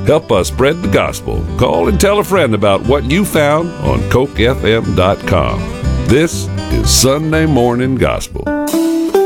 Help us spread the gospel. Call and tell a friend about what you found on CokeFM.com. This is Sunday Morning Gospel.